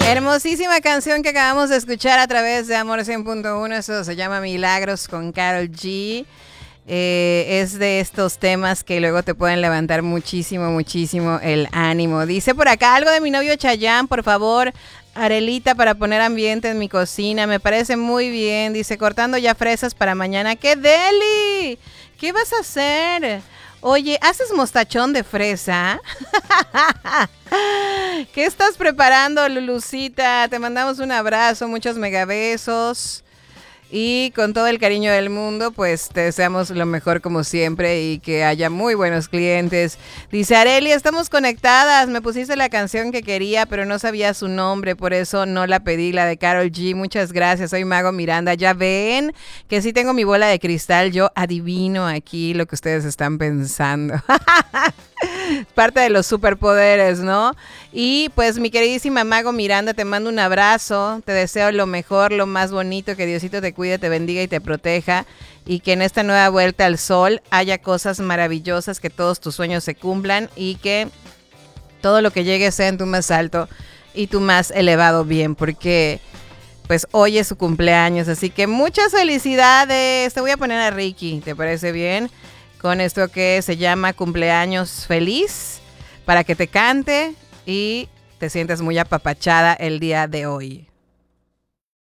Hermosísima canción que acabamos de escuchar a través de Amor 100.1. Eso se llama Milagros con Karol G. Es de estos temas que luego te pueden levantar muchísimo, muchísimo el ánimo. Dice por acá algo de mi novio Chayanne, por favor, Arelita, para poner ambiente en mi cocina. Me parece muy bien. Dice, cortando ya fresas para mañana. ¡Qué deli! ¿Qué vas a hacer? Oye, ¿haces mostachón de fresa? ¿Qué estás preparando, Lulucita? Te mandamos un abrazo, muchos megabesos. Y con todo el cariño del mundo, pues te deseamos lo mejor como siempre y que haya muy buenos clientes. Dice Areli, estamos conectadas. Me pusiste la canción que quería, pero no sabía su nombre, por eso no la pedí, la de Karol G. Muchas gracias, soy Mago Miranda. Ya ven que sí tengo mi bola de cristal. Yo adivino aquí lo que ustedes están pensando. Parte de los superpoderes, ¿no? Y pues mi queridísima Mago Miranda, te mando un abrazo, te deseo lo mejor, lo más bonito, que Diosito te cuide, te bendiga y te proteja, y que en esta nueva vuelta al sol haya cosas maravillosas, que todos tus sueños se cumplan y que todo lo que llegue sea en tu más alto y tu más elevado bien, porque pues hoy es su cumpleaños, así que muchas felicidades. Te voy a poner a Ricky, ¿te parece bien? Con esto que se llama Cumpleaños Feliz, para que te cante y te sientas muy apapachada el día de hoy.